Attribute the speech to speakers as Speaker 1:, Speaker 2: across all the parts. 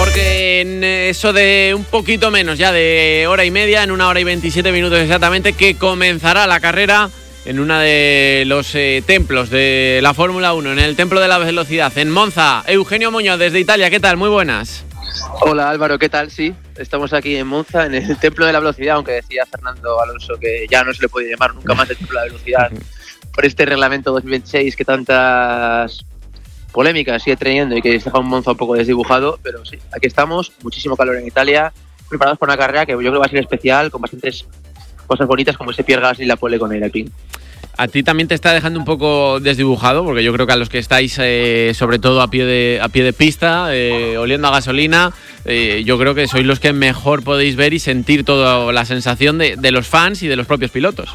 Speaker 1: porque en eso de un poquito menos ya de hora y media, en 1 hora y 27 minutos exactamente, que comenzará la carrera en uno de los templos de la Fórmula 1, en el Templo de la Velocidad, en Monza. Eugenio Muñoz, desde Italia, ¿qué tal? Muy buenas.
Speaker 2: Hola Álvaro, ¿qué tal? Sí, estamos aquí en Monza, en el Templo de la Velocidad, aunque decía Fernando Alonso que ya no se le puede llamar nunca más el Templo de la Velocidad por este reglamento 2026 que tantas polémicas sigue trayendo y que deja un Monza un poco desdibujado, pero sí, aquí estamos, muchísimo calor en Italia, preparados para una carrera que yo creo que va a ser especial, con bastantes cosas bonitas como ese Pierre Gasly y la pole con el Alpine.
Speaker 1: A ti también te está dejando un poco desdibujado, porque yo creo que a los que estáis sobre todo a pie de pista, oliendo a gasolina, yo creo que sois los que mejor podéis ver y sentir toda la sensación de los fans y de los propios pilotos.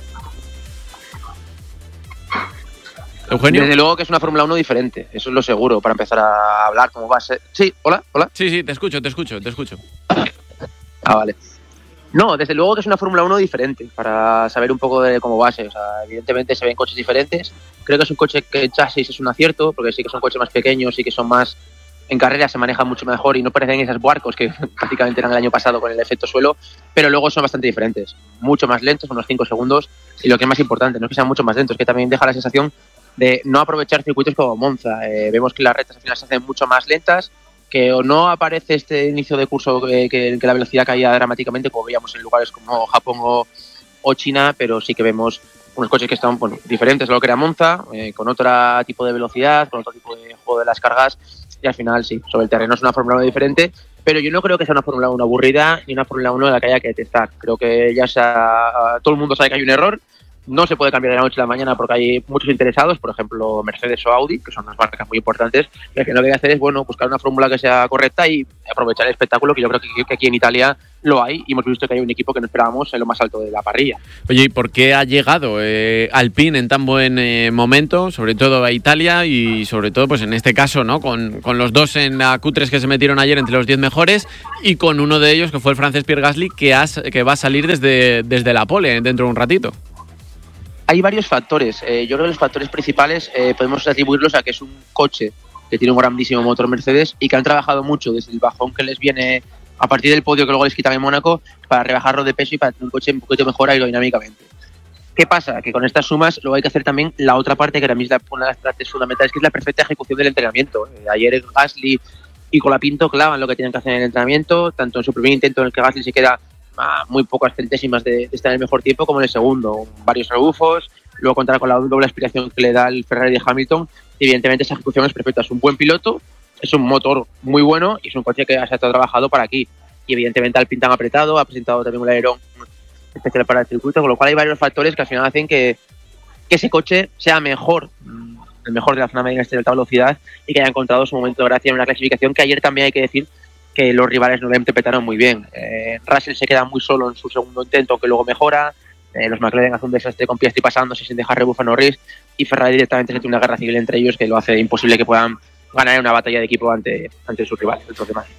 Speaker 1: Eugenio.
Speaker 2: Desde luego que es una Fórmula 1 diferente, eso es lo seguro, para empezar a hablar cómo va a ser. Sí, hola.
Speaker 1: Sí, te escucho.
Speaker 2: Vale. No, desde luego que es una Fórmula 1 diferente, para saber un poco de cómo va a ser. O sea, evidentemente se ven coches diferentes. Creo que es un coche que el chasis es un acierto, porque sí que son coches más pequeños y que son más... En carrera se manejan mucho mejor y no parecen esos barcos que prácticamente eran el año pasado con el efecto suelo, pero luego son bastante diferentes. Mucho más lentos, unos 5 segundos. Y lo que es más importante, no es que sean mucho más lentos, que también deja la sensación de no aprovechar circuitos como Monza. Vemos que las rectas al final se hacen mucho más lentas, que o no aparece este inicio de curso que la velocidad caía dramáticamente, como veíamos en lugares como Japón o China, pero sí que vemos unos coches que están diferentes a lo que era Monza, con otro tipo de velocidad, con otro tipo de juego de las cargas, y al final sí, sobre el terreno es una Fórmula 1 diferente, pero yo no creo que sea una Fórmula 1 aburrida ni una Fórmula 1 de la que haya que detestar. Creo que todo el mundo sabe que hay un error. No se puede cambiar de la noche a la mañana porque hay muchos interesados, por ejemplo Mercedes o Audi, que son unas marcas muy importantes, y lo que hay que hacer es buscar una fórmula que sea correcta y aprovechar el espectáculo, que yo creo que aquí en Italia lo hay, y hemos visto que hay un equipo que no esperábamos en lo más alto de la parrilla.
Speaker 1: Oye, ¿y por qué ha llegado Alpine en tan buen momento, sobre todo a Italia y sobre todo pues en este caso, ¿no? Con los dos en la Q3 que se metieron ayer entre los 10 mejores y con uno de ellos que fue el francés Pierre Gasly que va a salir desde la pole dentro de un ratito?
Speaker 2: Hay varios factores. Yo creo que los factores principales podemos atribuirlos a que es un coche que tiene un grandísimo motor Mercedes y que han trabajado mucho desde el bajón que les viene a partir del podio que luego les quitan en Mónaco para rebajarlo de peso y para tener un coche un poquito mejor aerodinámicamente. ¿Qué pasa? Que con estas sumas luego hay que hacer también la otra parte, que para mí es una de las partes fundamentales, que es la perfecta ejecución del entrenamiento. Ayer Gasly y Colapinto clavan lo que tienen que hacer en el entrenamiento, tanto en su primer intento en el que Gasly se queda a muy pocas centésimas de estar en el mejor tiempo, como en el segundo, varios rebufos, luego contar con la doble aspiración que le da el Ferrari de Hamilton, y evidentemente esa ejecución es perfecta. Es un buen piloto, es un motor muy bueno y es un coche que se ha trabajado para aquí, y evidentemente Alpine tan apretado, ha presentado también un alerón especial para el circuito, con lo cual hay varios factores que al final hacen que ese coche sea mejor, el mejor de la zona media de alta velocidad, y que haya encontrado su momento de gracia en una clasificación que ayer también hay que decir que los rivales no lo interpretaron muy bien. Russell se queda muy solo en su segundo intento, que luego mejora. Los McLaren hacen un desastre con Piastri pasándose sin dejar rebufo a Norris, y Ferrari directamente se tiene una guerra civil entre ellos que lo hace imposible que puedan ganar una batalla de equipo ante sus rivales, los demás.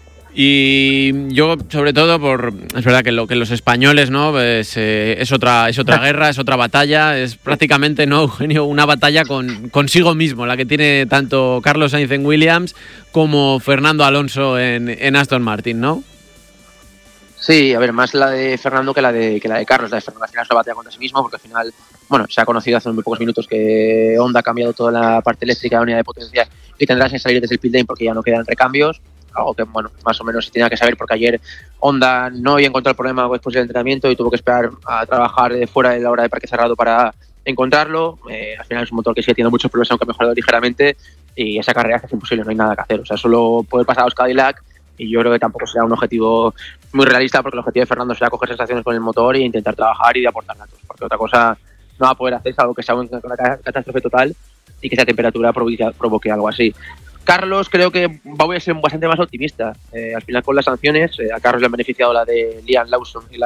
Speaker 1: Y yo, sobre todo, es verdad que los españoles, ¿no? Pues, es otra guerra, es otra batalla, es prácticamente, ¿no, Eugenio? Una batalla consigo mismo, la que tiene tanto Carlos Sainz en Williams como Fernando Alonso en Aston Martin, ¿no?
Speaker 2: Sí, a ver, más la de Fernando que la de Carlos. La de Fernando al final es una batalla contra sí mismo, porque al final, se ha conocido hace muy pocos minutos que Honda ha cambiado toda la parte eléctrica de la unidad de potencia y tendrá que salir desde el pit lane porque ya no quedan recambios. Algo que, más o menos se tenía que saber, porque ayer Honda no había encontrado el problema después del entrenamiento y tuvo que esperar a trabajar fuera de la hora de parque cerrado para encontrarlo. Al final es un motor que sigue teniendo muchos problemas, aunque ha mejorado ligeramente, y esa carrera es imposible, no hay nada que hacer. O sea, solo puede pasar a los Cadillac, y yo creo que tampoco será un objetivo muy realista, porque el objetivo de Fernando será coger sensaciones con el motor e intentar trabajar y de aportar datos, porque otra cosa no va a poder hacer, algo que sea una catástrofe total y que esa temperatura provoque algo así. Carlos, creo que voy a ser bastante más optimista. Al final, con las sanciones, a Carlos le han beneficiado la de Liam Lawson y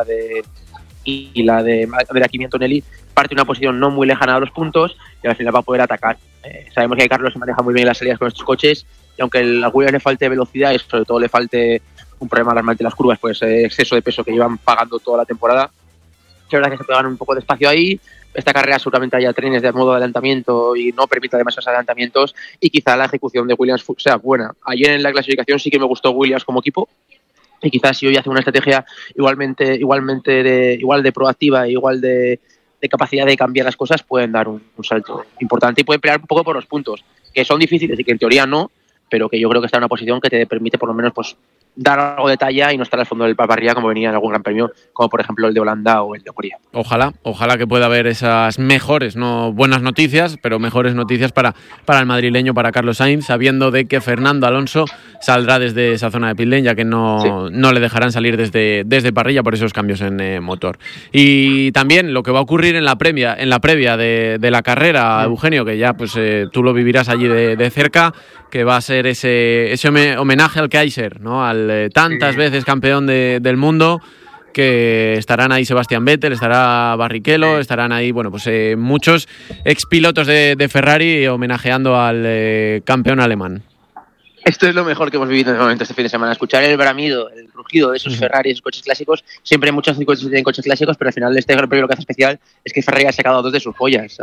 Speaker 2: la de Aki Antonelli, parte de una posición no muy lejana a los puntos, y al final va a poder atacar. Sabemos que Carlos se maneja muy bien las salidas con estos coches, y aunque a Williams le falte velocidad y sobre todo le falte un problema alarmante en las curvas, pues exceso de peso que llevan pagando toda la temporada, es verdad que se puede ganar un poco de espacio ahí. Esta carrera seguramente haya trenes de modo adelantamiento y no permita demasiados adelantamientos, y quizá la ejecución de Williams sea buena. Ayer en la clasificación sí que me gustó Williams como equipo, y quizás si hoy hace una estrategia igual de proactiva, igual de capacidad de cambiar las cosas, pueden dar un salto importante y pueden pelear un poco por los puntos, que son difíciles y que en teoría no, pero que yo creo que está en una posición que te permite por lo menos pues dar algo de talla y no estar al fondo del parrilla como venía en algún gran premio, como por ejemplo el de Holanda o el de Hungría.
Speaker 1: Ojalá que pueda haber esas mejores, no buenas noticias, pero mejores noticias para el madrileño, para Carlos Sainz, sabiendo de que Fernando Alonso saldrá desde esa zona de pit lane, ya que no le dejarán salir desde parrilla por esos cambios en motor. Y también lo que va a ocurrir en la previa de la carrera, Eugenio, que ya pues tú lo vivirás allí de cerca, que va a ser ese homenaje al Kaiser, ¿no? Al tantas veces campeón del mundo, que estarán ahí Sebastián Vettel, estará Barrichello, estarán ahí, bueno, pues muchos expilotos de Ferrari homenajeando al campeón alemán.
Speaker 2: Esto es lo mejor que hemos vivido en el momento este fin de semana, escuchar el bramido, el rugido de esos Ferrari, esos coches clásicos. Siempre hay muchos circuitos que tienen coches clásicos, pero al final este Gran Premio lo que hace especial es que Ferrari ha sacado 2 de sus joyas.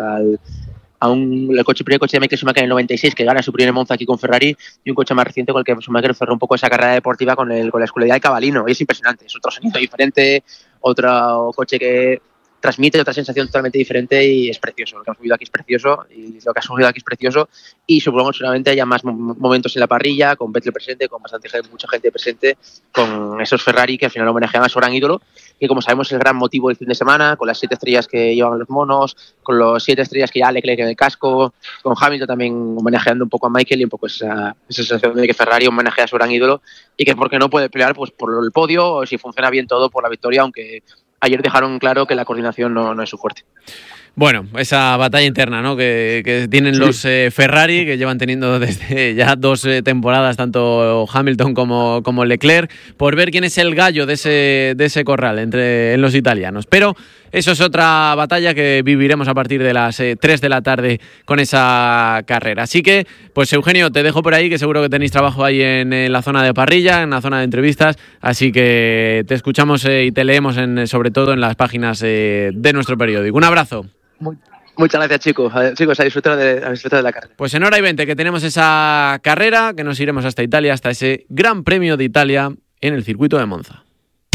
Speaker 2: El primer coche de Michael Schumacher en el 96, que gana su primer Monza aquí con Ferrari, y un coche más reciente con el que Schumacher cerró un poco esa carrera deportiva con la escudería del Cabalino. Y es impresionante, es otro sonido diferente, otro coche que transmite otra sensación totalmente diferente, y es precioso. Lo que hemos vivido aquí es precioso, y lo que ha surgido aquí es precioso, y supongo que seguramente haya más momentos en la parrilla, con Vettel presente, con mucha gente presente, con esos Ferrari que al final homenajean a su gran ídolo, que como sabemos es el gran motivo del fin de semana, con las 7 estrellas que llevan los monos, con los 7 estrellas que ya Leclerc en el casco, con Hamilton también homenajeando un poco a Michael, y un poco esa sensación de que Ferrari homenajea a su gran ídolo, y que porque no puede pelear pues por el podio, o si funciona bien todo, por la victoria, aunque ayer dejaron claro que la coordinación no es su fuerte.
Speaker 1: Bueno, esa batalla interna, ¿no? que tienen los Ferrari, que llevan teniendo desde ya 2 temporadas, tanto Hamilton como Leclerc, por ver quién es el gallo de ese corral en los italianos. Pero eso es otra batalla que viviremos a partir de las 3 de la tarde con esa carrera. Así que, pues Eugenio, te dejo por ahí, que seguro que tenéis trabajo ahí en la zona de parrilla, en la zona de entrevistas, así que te escuchamos y te leemos sobre todo en las páginas de nuestro periódico. Un abrazo.
Speaker 2: Muchas gracias, chicos, a disfrutar de la carrera.
Speaker 1: Pues en hora y 20 que tenemos esa carrera, que nos iremos hasta Italia, hasta ese Gran Premio de Italia en el circuito de Monza.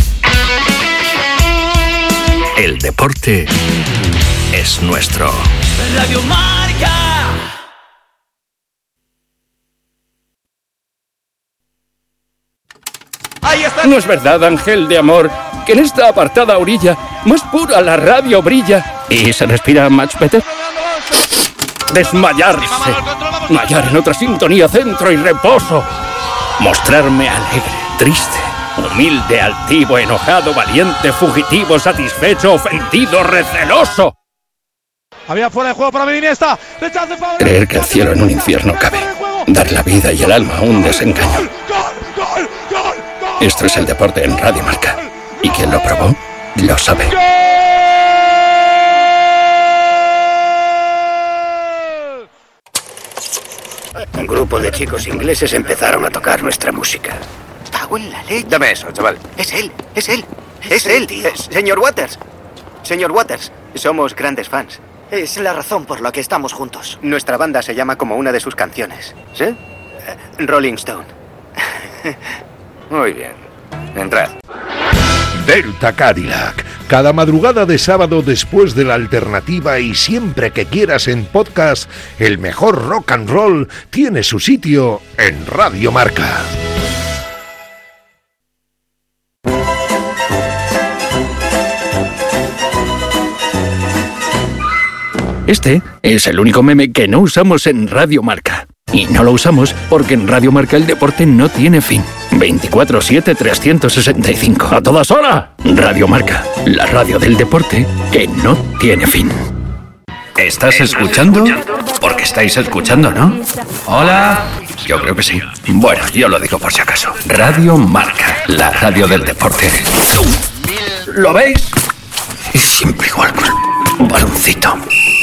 Speaker 3: El deporte es nuestro.
Speaker 4: Radio Marca.
Speaker 5: Ahí está. ¿No es verdad, ángel de amor, que en esta apartada orilla más pura la radio brilla y se respira much better? Desmayarse, mallar en otra sintonía, centro y reposo, mostrarme alegre, triste, humilde, altivo, enojado, valiente, fugitivo, satisfecho, ofendido, receloso.
Speaker 6: Había fuera de juego para Iniesta.
Speaker 5: Creer que el cielo en un infierno cabe, dar la vida y el alma a un desengaño. Esto es el deporte en Radio Marca, y quien lo probó lo sabe.
Speaker 3: Un grupo de chicos ingleses empezaron a tocar nuestra música.
Speaker 7: ¡Cago en la leche!
Speaker 3: Dame eso, chaval.
Speaker 7: Es él,
Speaker 3: tío. Señor Waters, somos grandes fans.
Speaker 7: Es la razón por la que estamos juntos.
Speaker 3: Nuestra banda se llama como una de sus canciones. ¿Sí? Rolling Stone. Muy bien. Entrad.
Speaker 8: Delta Cadillac. Cada madrugada de sábado después de la alternativa y siempre que quieras en podcast, el mejor rock and roll tiene su sitio en Radio Marca.
Speaker 5: Este es el único meme que no usamos en Radio Marca. Y no lo usamos porque en Radio Marca el deporte no tiene fin. 24/7, 365. ¡A todas horas! Radio Marca, la radio del deporte que no tiene fin.
Speaker 3: ¿Estás escuchando? Porque estáis escuchando, ¿no? Hola. Yo creo que sí. Bueno, yo lo digo por si acaso. Radio Marca, la radio del deporte. ¿Lo veis? Es siempre igual, pues. Un baloncito.